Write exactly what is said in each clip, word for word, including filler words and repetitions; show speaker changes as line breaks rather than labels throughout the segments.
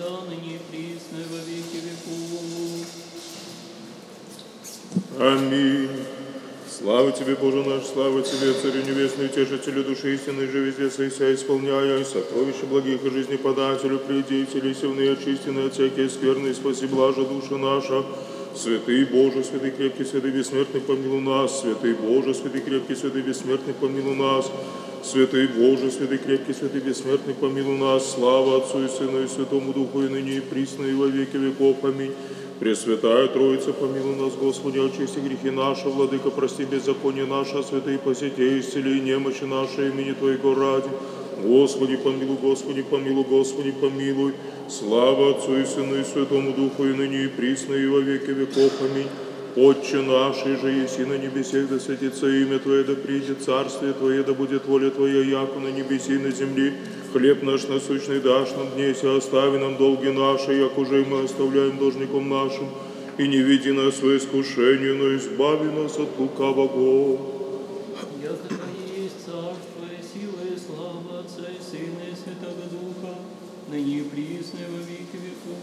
всегда, ныне и присно, и во веки веков.
Аминь. Слава Тебе, Боже наш, слава Тебе, Царю Небесный, Утешителю души истины, же везде соися, исполняя сокровища благих и жизнеподателю, приди, вселися в ныне очистенные от всякие скверны, и спаси блажа душа наша. Святый Боже, святый крепкий, святый бессмертный, помилуй нас. Святый Боже, святый крепкий, святый бессмертный, помилуй нас. Святый Боже, святый крепкий, святый бессмертный, помилуй нас. Слава Отцу и Сыну и Святому Духу, и ныне и присно, и во веки веков. Аминь. Пресвятая Троица, помилуй нас, Господи, очисти грехи наши, Владыка, прости беззаконие наше, святые посети, исцели немощи наши, имени Твоего ради. Господи, помилуй, Господи, помилуй, Господи, помилуй. Слава Отцу и Сыну и Святому Духу, и ныне и присно, и во веки веков. Аминь. Отче наш, же еси на небесех, да святится имя Твое, да придет царствие Твое, да будет воля Твоя, яко на небеси и на земле. Хлеб наш насущный дашь нам днесь, и остави нам долги наши, як уже и мы оставляем должником нашим. И не веди нас в искушение, но избави нас от лукавого.
Яко Твое есть царство, и сила, и слава Отца и Сына, и Святого Духа, ныне и присно, и во веки веков.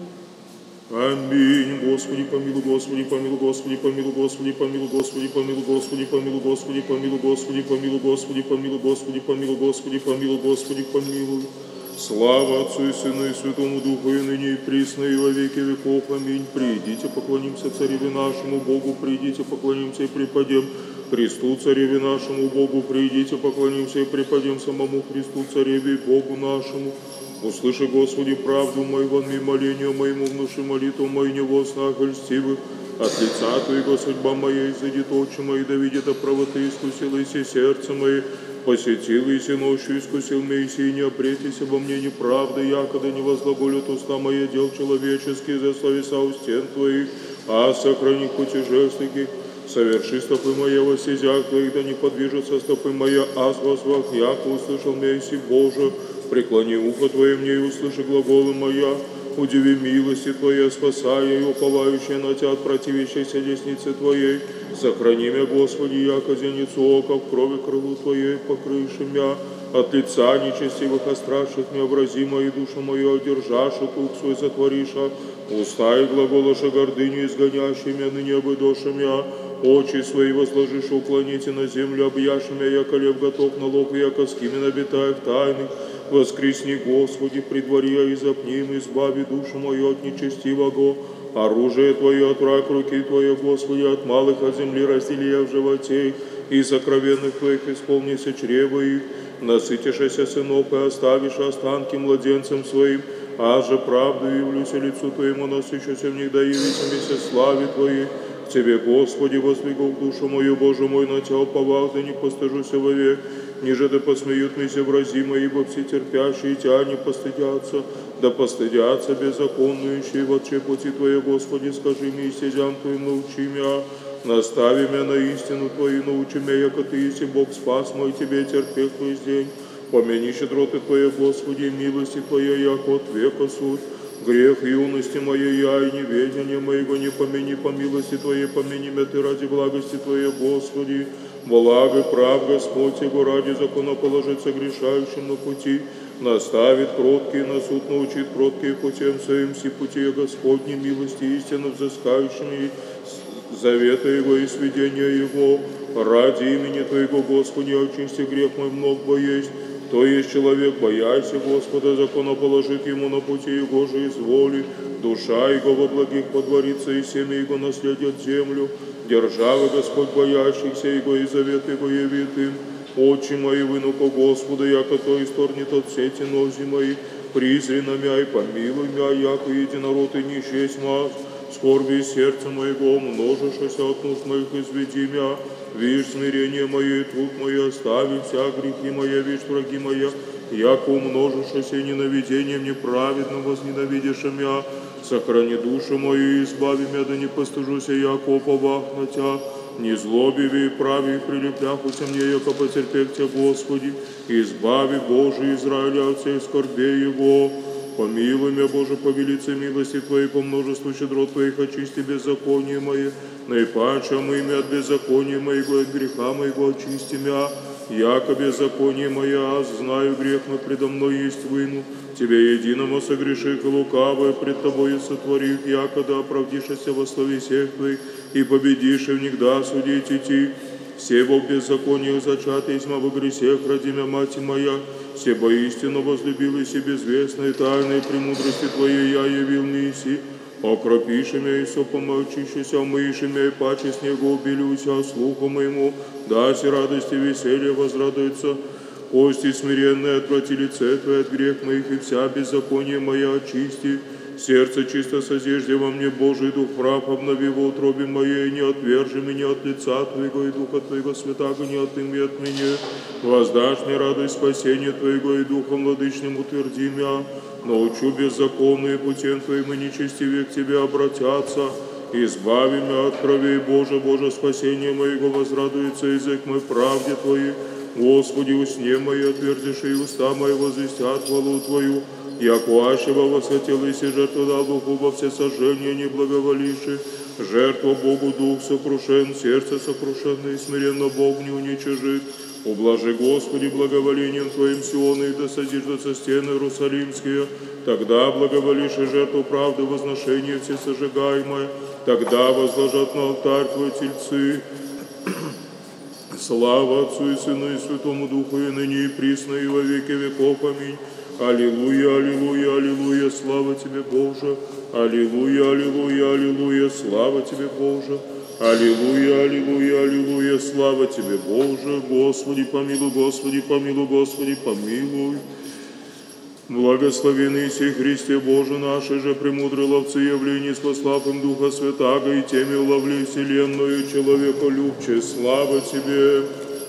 Аминь. Господи, помилуй, Господи, помилуй, Господи, помилуй, Господи, помилуй, Господи, помилуй, Господи, помилуй, Господи, помилуй, Господи, помилуй, Господи, помилуй, Господи, помилуй, Господи, помилуй, Господи, помилуй. Слава Отцу и Сыну и Святому Духу, и ныне и присно, и во веки веков. Аминь. Придите, поклонимся Цареве нашему Богу, придите, поклонимся и преподем Христу, Цареве нашему Богу, придите, поклонимся и преподем самому Христу, Цареве и Богу нашему. Услыши, Господи, правду мою, вонми молению моему, внуши молитву мою, не во снах льстивых. От лица Твоего судьба моя, изойдет очи мои, да видит правоты, искусил и сердце мое. Посетил и ночью искусил меня, и не опретесь обо мне неправда, якогда не возглаголют уста мои дел человеческие, за словеса у стен Твоих, а сохрани пути жестоких. Соверши стопы мои во стезях Твоих, да не подвижутся стопы моя, аз во свах, яко услышал меня, иси Боже. Преклони ухо Твое мне и услыши глаголы моя. Удиви милости Твоя, спасая и уповающая на Тебя от противящейся десницы Твоей. Сохрани меня, Господи, яко зеницу ока в крови крылу Твоей покрыши мя. От лица нечестивых остраших меня врази мои, душу мою одержаши, круг свой затвориша. Уста и глаголоша гордыню изгонящий меня, ныне обыдоша мя. Очи свои возложишь, уклоните на землю, объяши меня, яко лев готов на лог, яко скимен обитая в тайных. Воскресни, Господи, при дворе, и запни им, избави душу мою от нечестивого. Оружие Твое от враг руки Твоей, Господи, от малых от земли раздели я в животе, и сокровенных Твоих исполнися чрево их. Насытишься сынов и оставишь останки младенцам своим, а же правду явлюся лицу Твоему, насыщуся в них, да явится вместе славе Твоей. К Тебе, Господи, воздвигал душу мою, Боже мой, на Тебя уповал, да не постыжуся вовек. Ниже да посмеют мися врази мои, ибо все терпящие Тебя не постыдятся, да постыдятся беззаконнующие в отче пути Твоей, Господи, скажи мне, и стезям Твоим научи меня. Настави меня на истину Твою, научи меня, яко Ты есть Бог спас мой, Тебе терпех весь день. Помяни щедроты Твоей, Господи, милости Твоей, яко от века суть. Грех юности моей я и неведение моего не помяни, по милости Твоей помяни меня Ты ради благости Твоей, Господи. Благ и прав Господь Его ради закона положит согрешающим на пути, наставит кроткие на суд, научит кроткие путем своим, си пути Господни, милости истинно взыскающими завета Его и сведения Его. Ради имени Твоего, Господи, очисти грех мой много бо есть. То есть человек, боясь Господа, закона положит ему на пути Его же изволи. Душа Его во благих подворится, и семя Его наследят землю. Державы Господь боящихся Его, и завет Его явит им. Очи мои вынуко Господа, яко то исторнет от сети нози мои. Призри на мя и помилуй мя, яко единород и нищесть маз. Скорби сердца моего, множишься от нужд моих, изведи мя. Вишь смирение мое и труд мой, остави вся грехи моя, вишь враги моя, яко умножишься ненавидением неправедным возненавидишь мя. Сохрани душу мою и избави меня, да не постыжуся, яко уповах на Тя. Не злобиви и прави, и прилепляхуся мне, яко потерпех Тя, Господи. Избави, Боже, Израиля от всей скорбей Его. Помилуй меня, Боже, по велице милости Твоей, по множеству щедрот Твоих, очисти беззаконие мое. Наипаче омыми от беззакония моего, от греха моего очисти мя. яко беззаконие моя, знаю грех мой предо мной есть вину, Тебе единому согрешив и лукавое пред Тобою сотворив, якода оправдишься во славе всех Твоих, и победишь, и внегда судить идти. Все во беззакониях зачатый, тьма во грехах родимя мать моя, все во истину возлюбил и себе безвестной тайной премудрости Твоей я явил миси. Окропишь меня и сопомолчишься, умыешь меня и паче снегу убелюся, слуху моему, даси радости веселье возрадуется. Кости смиренные отврати лице Твое от грех моих, и вся беззаконие моя очисти. Сердце чисто созижди во мне, Божий Дух прав, обнови в утробе моей, не отвержи меня от лица Твоего и Духа Твоего святаго, не отыми от меня. Воздашь мне радость спасения Твоего и Духом владычным утверди меня. Научу беззаконные путем Твоим и нечестивее к Тебе обратятся. Избави меня от крови Божия, Боже, спасение моего, возрадуется язык мой правде Твоей. Господи, усне мои отвердишь, и уста мои возвестят хвалу Твою. Яко ащего восхотелось и жертву дал Богу во все сожжения не благоволивши. Жертва Богу дух сокрушен, сердце сокрушенное, и смиренно Бог не уничижит. Ублажи, Господи, благоволением Твоим Сиона, и да созиждутся стены Иерусалимские. Тогда благоволишь и жертву правды, возношение все сожигаемое. Тогда возложат на алтарь Твой тельцы. Слава Отцу и Сыну и Святому Духу, и ныне и присно, и во веки веков. Аминь. Аллилуйя, аллилуйя, аллилуйя, слава Тебе, Боже. Аллилуйя, аллилуйя, аллилуйя, слава Тебе, Боже. Аллилуйя, аллилуйя, аллилуйя, слава Тебе, Боже. Господи, помилуй, Господи, помилуй, Господи, помилуй. Благословенный сей Христе Боже наши же, премудрые ловцы явлений, спаслав им Духа Святаго, и теми уловли вселенную человеколюбче. Слава Тебе!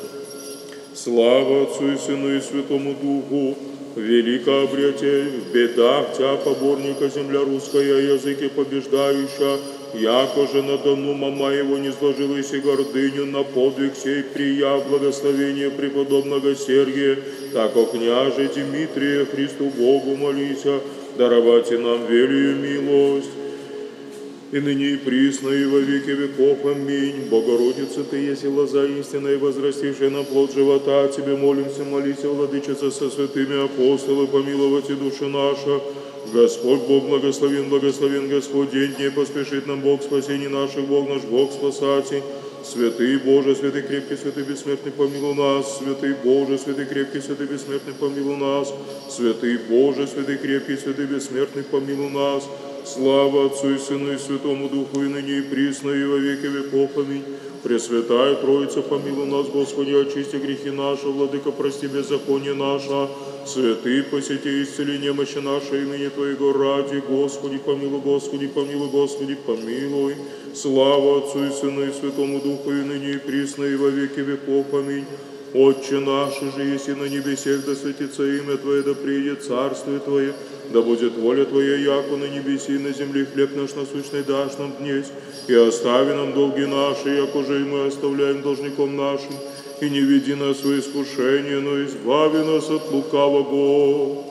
Слава Отцу и Сыну и Святому Духу! Велико обрете в бедах Тя, поборника земля русская, языки побеждающая, яко же на дону мама его не сложилась и гордыню, на подвиг сей прия благословение преподобного Сергия, так о княже Дмитрия Христу Богу молися, даровайте нам велию милость. И ныне и присно, и во веки веков. Аминь. Богородица Ты, еси лоза истинная, возрастившая на плод живота, Тебе молимся, молися, Владычица, со святыми апостолы, помиловать и души наша. Господь Бог благословен, благословен Господь, день дней поспешит нам Бог, спасение наших, Бог наш, Бог спасатель. Святый Боже, святый крепкий, святый бессмертный, помилуй нас. Святый Боже, святый крепкий, святый бессмертный, помилуй нас. Святый Боже, святый крепкий, святый бессмертный, помилуй нас. Слава Отцу и Сыну и Святому Духу, и ныне и присно, и во веки веков. Аминь. Пресвятая Троица, помилуй нас, Господи, очисти грехи наши, Владыка, прости беззаконие наше. Святый, посети исцели немощи наши, имени Твоего ради. Господи, помилуй, Господи, помилуй, Господи, помилуй. Слава Отцу и Сыну и Святому Духу, и ныне и присно, и во веки веков. Аминь. Отче наш, же еси на небесех, да святится имя Твое, да приидет царствие Твое, да будет воля Твоя, яко на небеси и на земле. Хлеб наш насущный дашь нам днесь, и остави нам долги наши, яко же и мы оставляем должником нашим, и не веди нас в искушение, но избави нас от лукавого.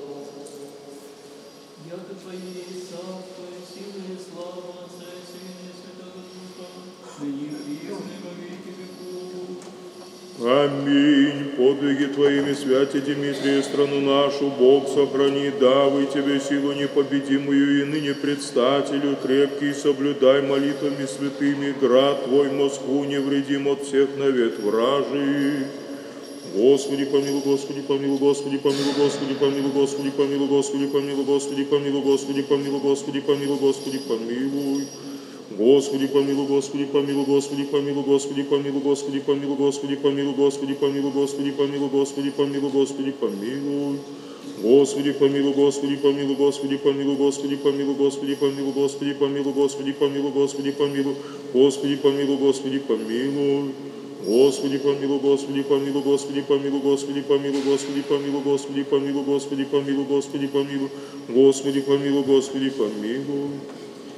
Яко Твои есть царство, и сила, и слава Отца и Сына и Святого Духа, ныне и присно, и во веки веков.
Аминь. Подвиги Твоими, святи Дмитрия, страну нашу, Бог сохрани, давай Тебе силу непобедимую, и ныне предстателю крепкий, соблюдай молитвами святыми, град Твой Москву невредим от всех навет вражий. Господи, помилуй, Господи, помилуй, Господи, помилуй, Господи, помилуй, Господи, помилуй, Господи, помилуй, Господи, помилуй, Господи, помилуй, Господи, помилуй, Господи, помилуй. Господи, помилуй, Господи, помилуй, Господи, помилуй, Господи, помилуй, Господи, помилуй, Господи, помилуй, Господи, помилуй, Господи, помилуй, Господи, помилуй, Господи, помилуй. Господи, помилуй, Господи, помилуй, Господи, помилуй, Господи, помилуй, Господи, помилуй, Господи, помилуй, Господи, помилуй, Господи, помилуй, Господи, помилуй, Господи, помилуй. Господи, помилуй, Господи, помилуй, Господи, помилуй, Господи, помилуй, Господи, помилуй, Господи, помилуй, Господи, помилуй, Господи, помилуй, Господи, помилуй, Господи, помилуй.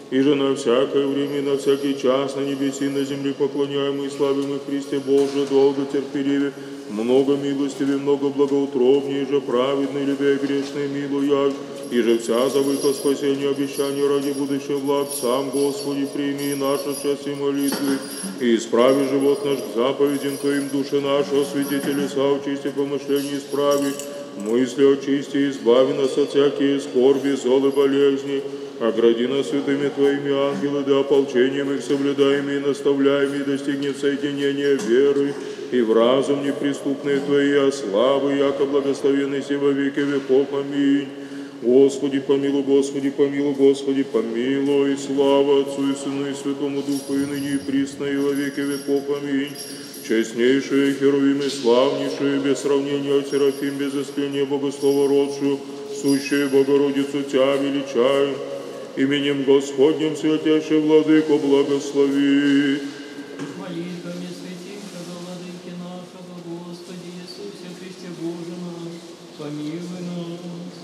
и же на всякое время и на всякий час на небесе и на земле поклоняемый и славимый Христе Боже, долго терпеливе, много милостивее, много благоутробнее, же праведный, любя и грешный, милуя, и же вся завыка спасения, обещания ради будущего благ, сам, Господи, прими нашу часть и молитвы, и исправи живот наш к заповедям Твоим, душе нашего, святителя, очисти помышления, исправи, мысли очисти, избави нас от всякие скорби, зол и болезни, огради нас святыми Твоими ангелы, да ополчением их соблюдаем и наставляем, и достигнет соединения веры, и в разум неприступные Твои, а славы, яко благословенный си во веки веков. Аминь. Господи, помилуй, Господи, помилуй, Господи, помилуй, слава Отцу и Сыну и Святому Духу, и ныне и присно, и во веки веков. Аминь. Честнейшие херувимы, славнейшие, без сравнения от Серафим, без искления Богослова родшую, сущую Богородицу Тя величаем, именем Господним святейший Владыко благослови.
Молитвами святейшего Владыки нашего, Господи Иисусе Христе Боже наш, помилуй нас.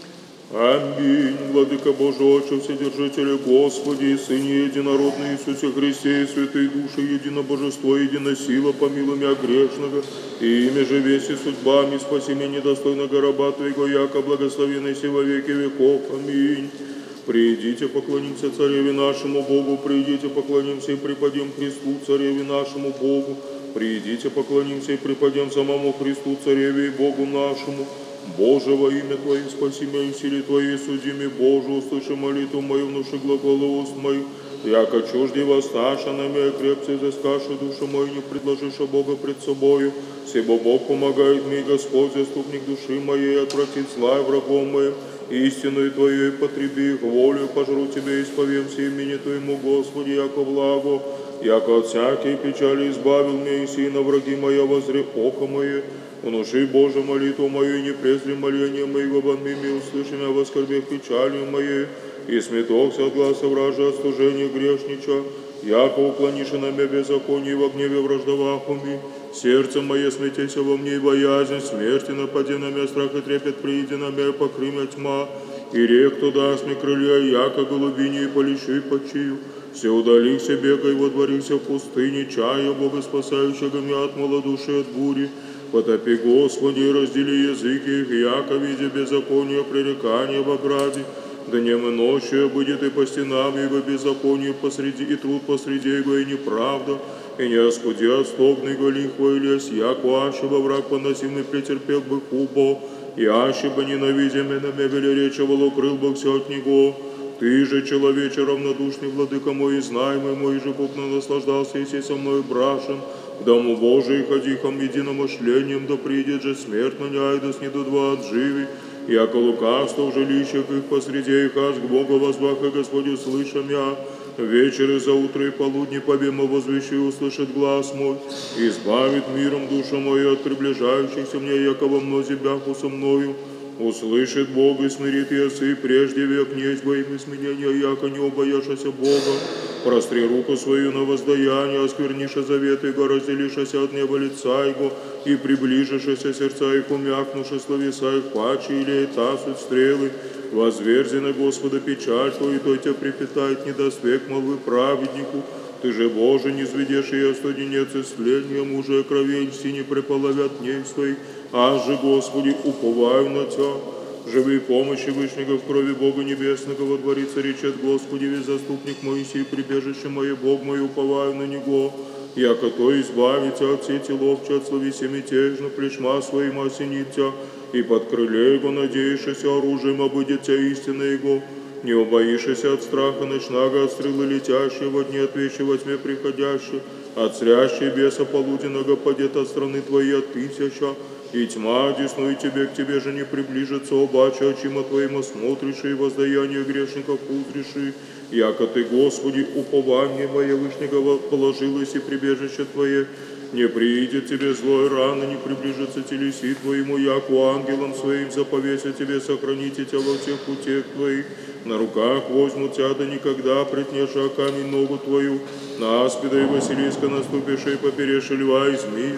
Аминь. Владыка Божий, Отче Вседержителя, Господи и Сыне Единородный Иисусе Христе, и Святые Души, едино Божество, едино сила, помилуй меня грешного, и имя же весь и судьбами, спаси меня недостойного раба Твоего, яко благословенный си во веки веков. Аминь. Придите, поклонимся Цареве нашему Богу, придите, поклонимся и преподем Христу, Цареве нашему Богу, придите, поклонимся и преподем самому Христу, Цареве и Богу нашему. Боже, во имя Твое, спаси меня, и силе Твоей судими, Боже, услыши молитву мою, внуши глаголы уст моих, яко чужди воссташа на меня, крепче изыскаши душу мою, не предложишь Бога пред собою, себо Бог помогает мне, Господь, заступник души моей, отвратит зла врагом моим, истину Твою и потреби их, волю пожру Тебе, исповем все имени Твоему, Господи, яко благо, яко от всякой печали избавил меня, и си на враги моя возре око мое. Внуши, Боже, молитву мою, и не презри моления моего, вонми, услыши меня во скорбях печалью моей, и сметохся от гласа вража, от служения грешнича, яко уклонишь на меня беззаконие, и во гневе враждовах уми. Сердце мое смятейся во мне, и боязнь смерти напади на меня, страх и трепет прииди на меня, покры меня тьма, и рек туда сми крылья, яко голубине, и полищу, и почию. Все удалихся, бегай, водворихся в пустыне, чая Бога спасающего меня от малодушия, от бури. Потопи, Господи, и раздели языки их, яко видя беззаконие, пререкание в ограде. Днем и ночью будет и по стенам его беззаконие посреди, и труд посреди его, и неправда, и не оскуди от стогны его лихвой лес, яко аще во враг поносимый претерпел бы хубо, и аще бы ненавидя меня велеречивал, укрыл бы все от него. Ты же, человече равнодушный, владыка мой, знаемый мой, же Бог наслаждался, и сей со мною брашен. В дому Божий ходи хом единомышлением, да придет же смерть на ней, да снидут два отживи. Яко лукавство в жилищах их посреди их, аж к Богу возвах, и Господь услышам я. Вечер и за утро и полудни побема возвещи, услышит глаз мой, избавит миром душу мою от приближающихся мне, яко во мнозе бяху со мною. Услышит Бог и смирит ясы, прежде век несть во имя сменения, яко не убояшася Бога. Простри руку свою на воздаяние, оскверниша завет Его, разделишася от неба лица Его, и приближишася сердца их, умякнуша словеса их, паче или тасут стрелы. Возверзи на Господа печаль Твою, и то тебя припитает недосвек молвы праведнику. Ты же, Боже, не зведешь и остуденец исцеления, мужа кровей не приполовят дней своих, аж же, Господи, уповаю на Тебя. Живи помощи Вышнего в крови Бога Небесного, во дворице речет Господи, весь заступник Моисей, прибежище мое, Бог мой, уповаю на Него. Яко то избавите от сети ловча, от словеси мятежно, плечма своим осенит Тебя, и под крыле Его надеешься оружием обыдет Тебя истина Его. Не убоишься от страха ночного, от стрелы летящей, во дне от вещи во тьме приходящей, от зрящей беса полуденного падет от страны Твоей от тысяча, и тьма одесную Тебе, к Тебе же не приближится, обаче очима Твоим осмотришь, и воздаяние грешников узришь, яко Ты, Господи, упование мое Вышнего положилось и прибежище Твое. Не приидет Тебе злой рано, не приближится телеси Твоему, яко ангелом Своим заповеся Тебе, сохраните Тебя во всех путях Твоих. На руках возьмут Тебя, да никогда притнешь о камень ногу Твою. На аспида и Василиска наступишь, и поперешь льва и змея.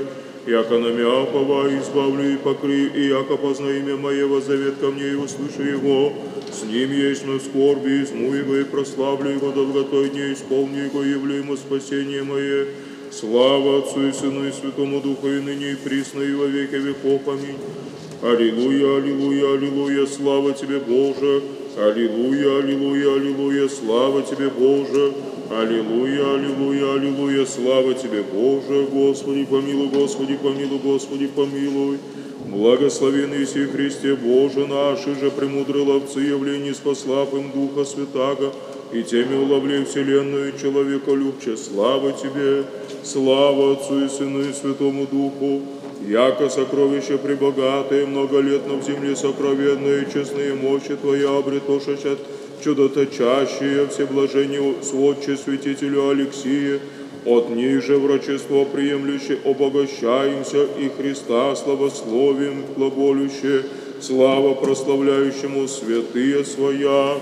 Яко на мя уповаю, избавлю и покрию, и яко познаю имя моего, завет ко мне, и услышу его. С ним есть на скорби, изму его, и прославлю его, долготой дней исполню его, явлю ему спасение мое. Слава Отцу и Сыну и Святому Духу, и ныне, и присно, и во веки веков. Аминь. Аллилуйя, аллилуйя, аллилуйя, слава Тебе, Боже! Аллилуйя, аллилуйя, аллилуйя, слава Тебе, Боже! Аллилуйя, аллилуйя, аллилуйя, слава Тебе, Боже! Господи, помилуй, Господи, помилуй, Господи, помилуй! Благословенный Иисус Христе, Боже наш, и же премудрые ловцы явлений, спаслав им Духа Святаго, и теми уловлей вселенную человеколюбче. Слава Тебе, слава Отцу и Сыну и Святому Духу, яко сокровище пребогатое, многолетно в земле сокровенное, честные мощи Твоя обретоша чудоточащие, всеблажение сводче святителю Алексия, от ниже врачество приемлюще обогащаемся, и Христа славословием глаголюще, слава прославляющему святые Своя,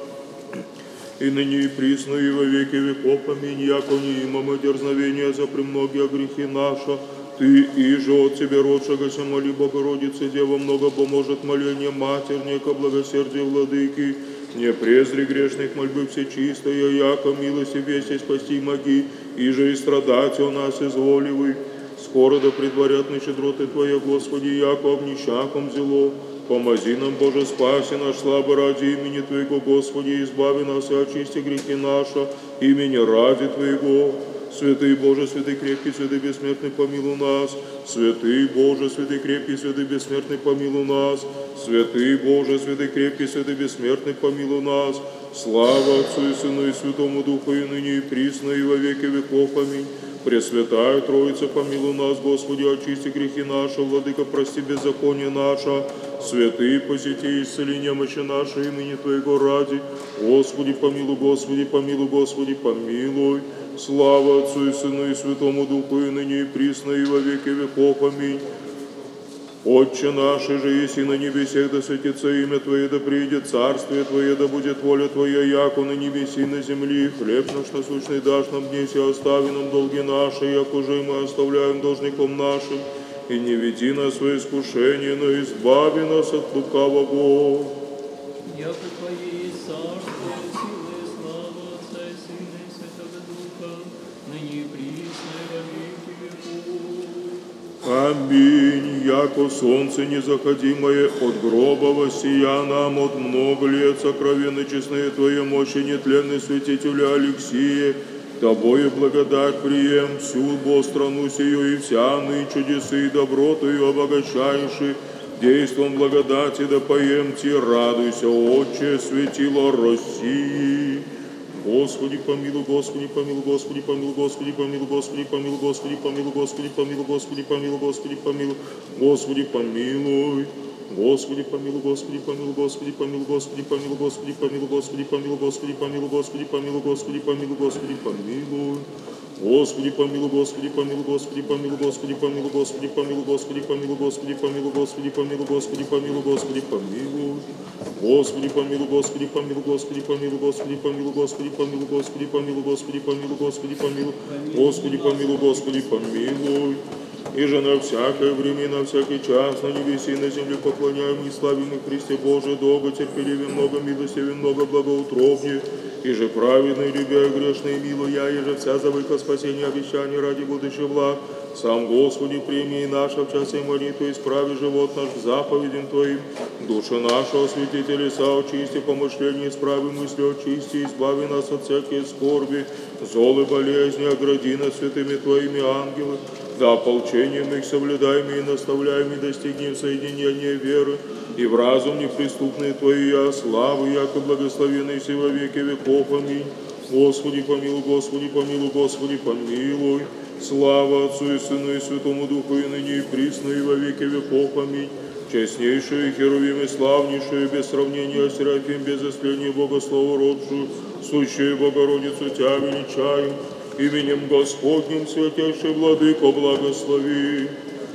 и ныне и присно, и во веки веков. Аминь. Яко не имamo дерзновения за премногие грехи наши, Ты, иже от Тебе родшегося, моли Богородице, Дева много поможет моление Матерь, неко благосердие Владыки, не презри грешных мольбы всечистая, яко милости веси спасти моги, иже и страдать у нас изволивый. Скоро да предварят на щедроты Твоя, Господи, яко обнищаком зело. Помози нам, Боже, спаси наш слабо ради имени Твоего, Господи, избави нас и очисти грехи наши, имени ради Твоего. Святый Боже, святый крепкий, святый бессмертный, помилуй нас. Святый Боже, святый крепкий, святый бессмертный, помилуй нас. Святый Боже, святый крепкий, святый бессмертный, помилуй нас. Слава Отцу и Сыну и Святому Духу, и ныне и присно, и во веки веков. Аминь. Пресвятая Троица, помилуй нас, Господи, очисти грехи наши, Владыка, прости беззаконие наше. Святые, посети, исцели немощи наши, имени Твоего ради. Господи, помилуй, Господи, помилуй, Господи, помилуй. Слава Отцу и Сыну и Святому Духу, и ныне и присно, и во веки веков. Аминь. Отче наш, и же еси на небесех, да святится имя Твое, да приидет царствие Твое, да будет воля Твоя, яко на небеси и на земли. Хлеб наш насущный дашь нам днесь, и остави нам долги наши, яко же и мы оставляем должником нашим. И не веди нас в искушение, но избави нас от лукавого.
Яко Твое есть царство, сила и слава Отца и Сына и Святого Духа, ныне и присно и во веки веков.
Аминь. Яко солнце незаходимое от гроба воссия нам от много лет, сокровенны честные Твои мощи, нетленный святителя Алексия, Тобою благодать прием всю бо страну сию, и вся ны чудесы и добротою обогащающий, действом благодати да поемте, радуйся, Отче, светило России. Господи, помилуй, Господи, помилуй, Господи, помилуй, Господи, помилуй, Господи, помилуй, Господи, помилуй, Господи, помилуй, Господи, помилуй, Господи, помилуй, Господи, помилуй. Господи, помилуй, Господи, помилуй, Господи, помилуй, Господи, помилуй, Господи, помилуй, Господи, помилуй, Господи, помилуй, Господи, помилуй, Господи, помилуй, Господи, помилуй. Господи, помилуй, Господи, помилуй, Господи, помилуй, Господи, помилуй, Господи, помилуй, Господи, помилуй, Господи, помилуй, Господи, помилуй, Господи, помилуй, Господи, помилуй. Господи, помилуй, Господи, помилуй, Господи, помилуй, Господи, помилуй, Господи, помилуй, Господи, помилуй, Господи, помилуй, Господи, помилуй, Господи, помилуй, Господи, помилуй. И же на всякое время и на всякий час на небесе и на земле поклоняем и славим и Христе Божие, долго терпеливее, много милостивее, много благоутробнее, и же праведный, любя и грешный, милуя, и же вся завыка спасения обещания ради будущих благ. Сам Господи, прими и наша в часе молитвы, исправи живот наш заповедям Твоим. Душа нашего святителя соочисти, помышления исправи, мысли очисти, избави нас от всякой скорби, зол и болезни, огради нас святыми Твоими ангелы. Да ополчением их соблюдаем и наставляем, и достигнем соединения веры, и в разум неприступный Твоя славы, яко благословенный все во веки веков. Аминь. Господи, помилуй, Господи, помилуй, Господи, помилуй. Слава Отцу и Сыну и Святому Духу, и ныне и присно, и во веки веков. Аминь. Честнейшую Херувим и славнейшую, без сравнения Серафим, без истления Богослову родшую, сущую Богородицу Тя величаем, именем Господним святейший Владыко благослови.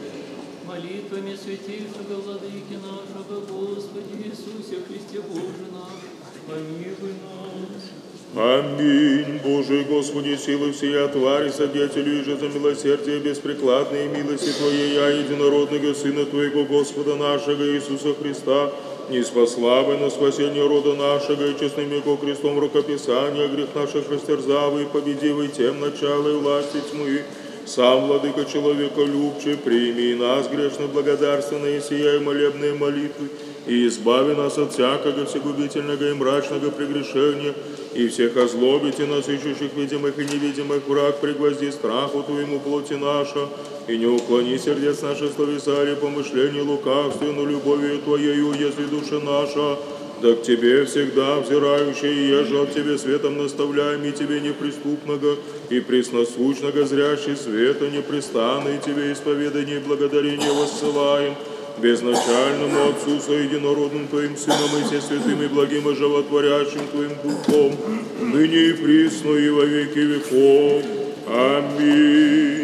Молитвами святейшего Владыки нашего, Господи Иисусе Христе Боже наш, помилуй нас.
Аминь. Божий, Господи, силы всея твари, содетелю и же за милосердие беспрекладные милости Твоей, я, единородного Сына Твоего, Господа нашего Иисуса Христа, не спаславы на спасение рода нашего, и честным Его крестом рукописания, грех наших растерзавы, и победивый тем начало и власти тьмы. Сам, Владыка человека любче, прими и нас, грешно благодарственные, сия и молебные молитвы, и избави нас от всякого всегубительного и мрачного прегрешения, и всех озлобите нас, ищущих видимых и невидимых, враг, пригвозди страху Твоему плоти наша, и не уклони сердец наших словесари, помышлений лукавстве, но любовью Твоею, если душа наша, да к Тебе всегда взирающий, еже от Тебе светом наставляем, и Тебе неприступного, и пресносущного зрящий света непрестанный Тебе исповедание и благодарение воссылаем, безначальному Отцу со единородным Твоим Сыном и все святым и благим и животворящим Твоим Духом, ныне и присно и во веки веков. Аминь.